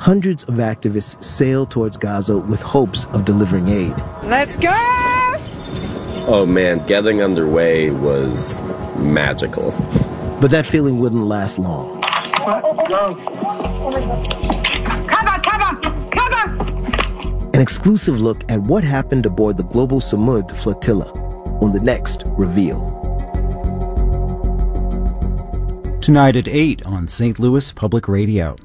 hundreds of activists sailed towards Gaza with hopes of delivering aid. Let's go! Oh man, getting underway was magical. But that feeling wouldn't last long. Cover! An exclusive look at what happened aboard the Global Samud flotilla on the next Reveal. Tonight at 8 on St. Louis Public Radio.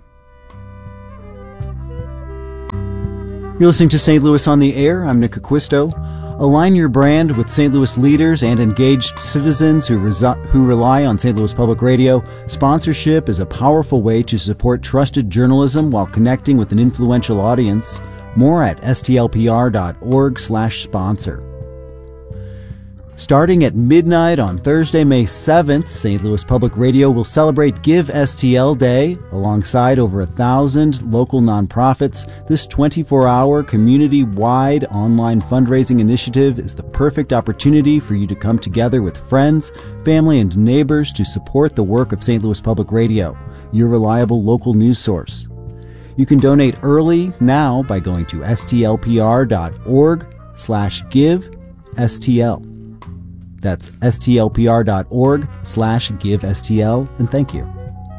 You're listening to St. Louis on the Air. I'm Nick Acquisto. Align your brand with St. Louis leaders and engaged citizens who rely on St. Louis Public Radio. Sponsorship is a powerful way to support trusted journalism while connecting with an influential audience. More at stlpr.org/sponsor. Starting at midnight on Thursday, May 7th, St. Louis Public Radio will celebrate Give STL Day alongside over 1,000 local nonprofits. This 24-hour community-wide online fundraising initiative is the perfect opportunity for you to come together with friends, family, and neighbors to support the work of St. Louis Public Radio, your reliable local news source. You can donate early now by going to stlpr.org/givestl. That's stlpr.org/givestl, and thank you.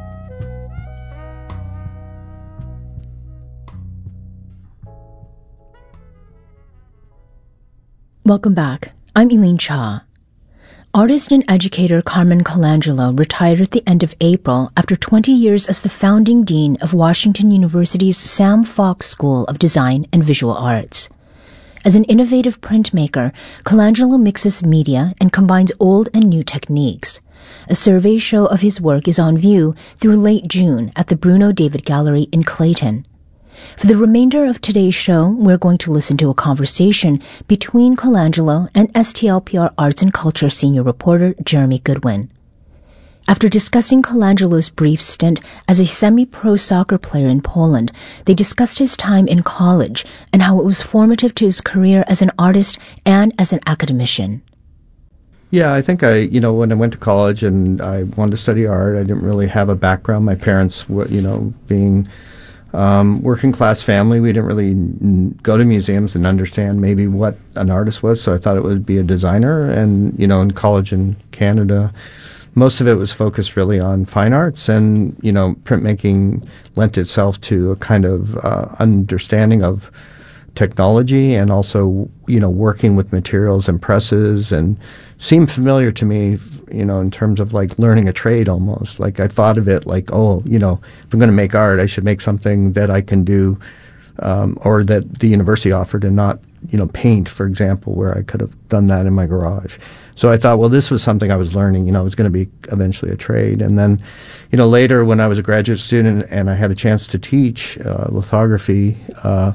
Welcome back. I'm Elaine Cha. Artist and educator Carmen Colangelo retired at the end of April after 20 years as the founding dean of Washington University's Sam Fox School of Design and Visual Arts. As an innovative printmaker, Colangelo mixes media and combines old and new techniques. A survey show of his work is on view through late June at the Bruno David Gallery in Clayton. For the remainder of today's show, we're going to listen to a conversation between Colangelo and STLPR Arts and Culture senior reporter Jeremy Goodwin. After discussing Colangelo's brief stint as a semi-pro soccer player in Poland, they discussed his time in college and how it was formative to his career as an artist and as an academician. Yeah, I think when I went to college and I wanted to study art, I didn't really have a background. My parents, being working class family, we didn't really go to museums and understand maybe what an artist was, so I thought it would be a designer. And, in college in Canada, most of it was focused really on fine arts, and, printmaking lent itself to a kind of understanding of technology and also, working with materials and presses, and seemed familiar to me, in terms of like learning a trade almost. Like I thought of it like, if I'm going to make art, I should make something that I can do or that the university offered, and not, paint, for example, where I could have done that in my garage. So I thought, well, this was something I was learning, it was going to be eventually a trade. And then, later when I was a graduate student and I had a chance to teach lithography, I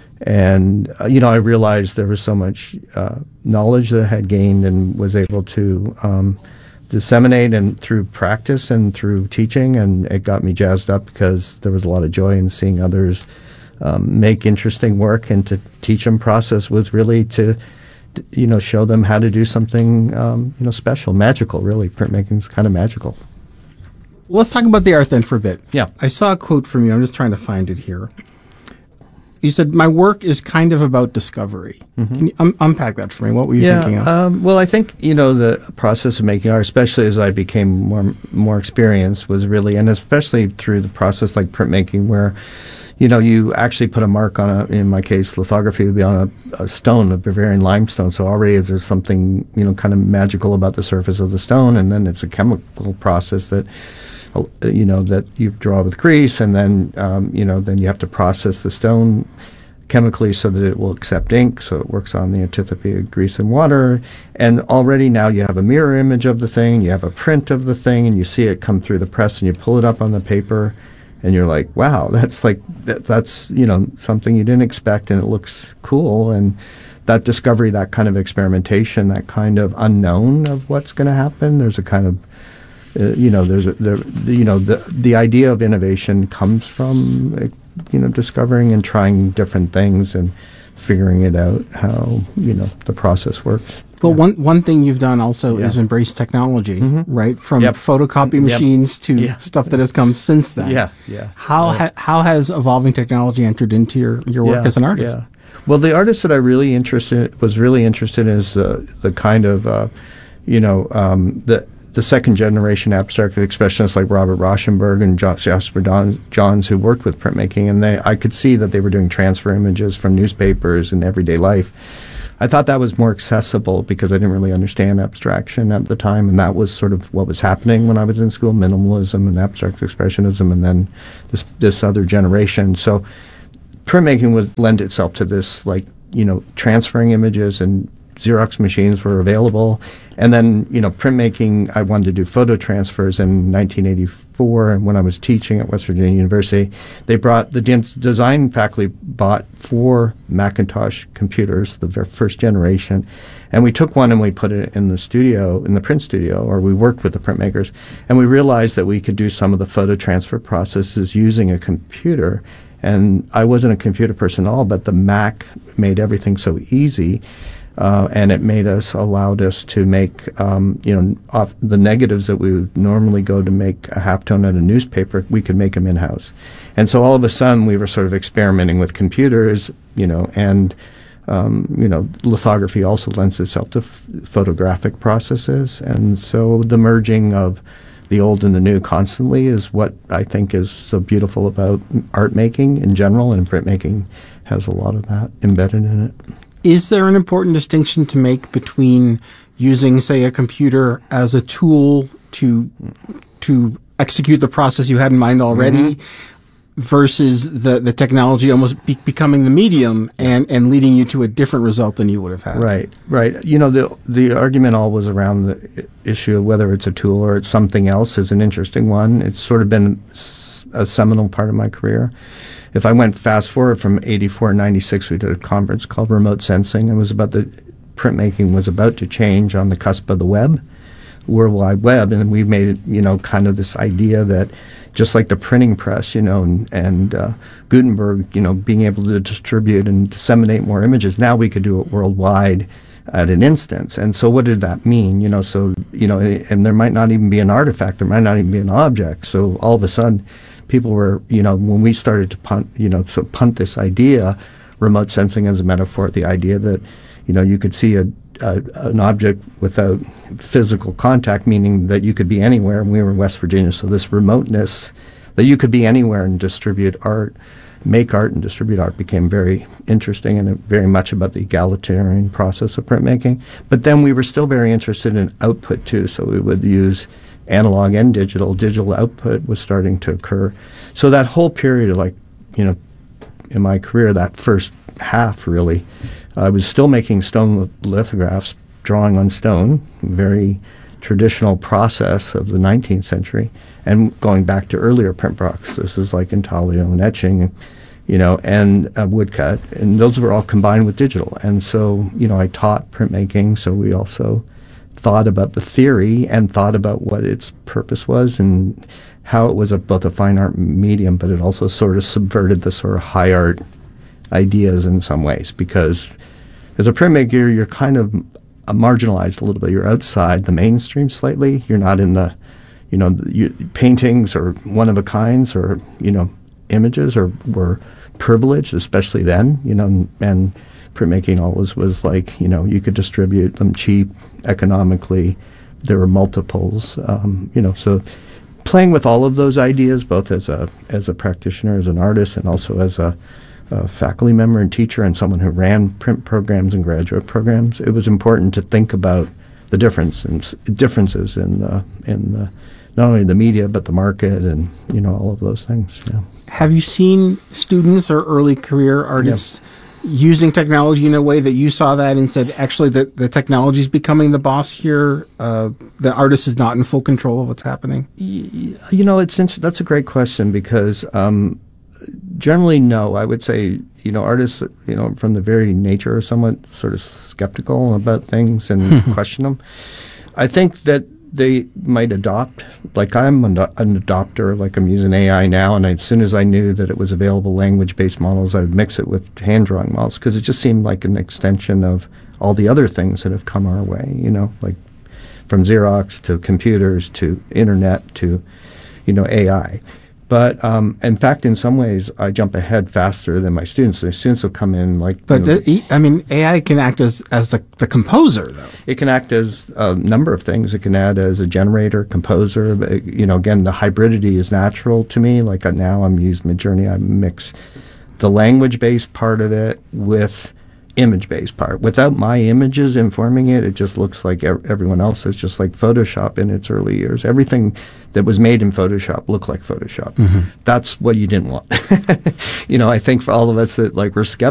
realized there was so much knowledge that I had gained and was able to disseminate, and through practice and through teaching, and it got me jazzed up because there was a lot of joy in seeing others make interesting work, and to teach them process was really to show them how to do something, special, magical, really. Printmaking is kind of magical. Well, let's talk about the art then for a bit. Yeah. I saw a quote from you. I'm just trying to find it here. You said, my work is kind of about discovery. Mm-hmm. Can you unpack that for me? What were you thinking of? Well, I think, the process of making art, especially as I became more experienced, was really, and especially through the process like printmaking, where you actually put a mark on in my case, lithography would be on a stone, a Bavarian limestone. So already there's something, kind of magical about the surface of the stone. And then it's a chemical process that, that you draw with grease. And then, then you have to process the stone chemically so that it will accept ink. So it works on the antipathy of grease and water. And already now you have a mirror image of the thing, you have a print of the thing, and you see it come through the press, and you pull it up on the paper. And you're like, wow, that's something you didn't expect, and it looks cool. And that discovery, that kind of experimentation, that kind of unknown of what's going to happen. There's a kind of, the idea of innovation comes from, discovering and trying different things and figuring it out how, the process works. But one thing you've done also is embrace technology, right? From photocopy machines to stuff that has come since then. Yeah. How has evolving technology entered into your work as an artist? Yeah. Well, the artist that I was really interested in is the kind of the second generation abstract expressionists like Robert Rauschenberg and Jasper Johns, who worked with printmaking, and I could see that they were doing transfer images from newspapers and everyday life. I thought that was more accessible because I didn't really understand abstraction at the time, and that was sort of what was happening when I was in school, minimalism and abstract expressionism, and then this other generation. So printmaking would lend itself to this, transferring images, and Xerox machines were available. And then, printmaking, I wanted to do photo transfers in 1984. And when I was teaching at West Virginia University, the design faculty bought 4 Macintosh computers, the first generation. And we took one and we put it in the studio, in the print studio, or we worked with the printmakers. And we realized that we could do some of the photo transfer processes using a computer. And I wasn't a computer person at all, but the Mac made everything so easy. And it allowed us to make, off the negatives that we would normally go to make a halftone at a newspaper, we could make them in-house. And so all of a sudden we were sort of experimenting with computers, and lithography also lends itself to photographic processes. And so the merging of the old and the new constantly is what I think is so beautiful about art making in general, and printmaking has a lot of that embedded in it. Is there an important distinction to make between using, say, a computer as a tool to execute the process you had in mind already versus the technology almost becoming the medium and leading you to a different result than you would have had? Right. The argument always around the issue of whether it's a tool or it's something else is an interesting one. It's sort of been a seminal part of my career. If I went fast forward from 84 and 96, we did a conference called Remote Sensing. It was about printmaking was about to change on the cusp of the web, World Wide Web, and we made it, kind of this idea that just like the printing press, and Gutenberg, being able to distribute and disseminate more images, now we could do it worldwide at an instance. And so what did that mean? And there might not even be an artifact, there might not even be an object. So all of a sudden, people were, when we started to punt this idea, remote sensing as a metaphor, the idea that, you could see an object without physical contact, meaning that you could be anywhere, and we were in West Virginia, so this remoteness that you could be anywhere and distribute art, make art and distribute art became very interesting and very much about the egalitarian process of printmaking. But then we were still very interested in output too, so we would use analog and digital output was starting to occur. So that whole period of in my career, that first half really, I was still making stone lithographs, drawing on stone, very traditional process of the 19th century, and going back to earlier print processes like intaglio and etching, and woodcut, and those were all combined with digital. And so, I taught printmaking, so we also thought about the theory and thought about what its purpose was and how it was both a fine art medium, but it also sort of subverted the sort of high art ideas in some ways, because as a printmaker, you're kind of marginalized a little bit. You're outside the mainstream slightly. You're not in the, paintings or one-of-a-kinds or, images were privileged, especially then, and printmaking always was like, you could distribute them cheap, economically. There were multiples, so playing with all of those ideas, both as a practitioner, as an artist, and also as a faculty member and teacher and someone who ran print programs and graduate programs, it was important to think about the differences in not only the media but the market and all of those things. Yeah. Have you seen students or early career artists using technology in a way that you saw that and said, actually, the technology is becoming the boss here? The artist is not in full control of what's happening? That's a great question because generally, no. I would say, artists, from the very nature are somewhat sort of skeptical about things and question them. I think that they might adopt, like I'm an adopter, like I'm using AI now, and as soon as I knew that it was available language-based models, I would mix it with hand-drawing models because it just seemed like an extension of all the other things that have come our way, like from Xerox to computers to internet to, AI. But in fact, in some ways, I jump ahead faster than my students. The students will come in like. But AI can act as the composer, though. It can act as a number of things. It can act as a generator, composer. Again, the hybridity is natural to me. Like now, I'm using Midjourney. I mix the language-based part of it with image-based part. Without my images informing it, it just looks like everyone else. It's just like Photoshop in its early years. Everything that was made in Photoshop looked like Photoshop. Mm-hmm. That's what you didn't want. I think for all of us that we're skeptical